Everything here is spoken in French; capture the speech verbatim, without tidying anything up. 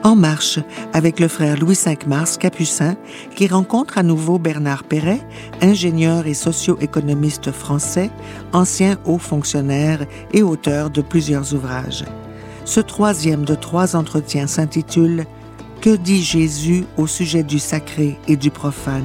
En marche avec le frère Louis cinq Mars, capucin, qui rencontre à nouveau Bernard Perret, ingénieur et socio-économiste français, ancien haut fonctionnaire et auteur de plusieurs ouvrages. Ce troisième de trois entretiens s'intitule « Que dit Jésus au sujet du sacré et du profane ?»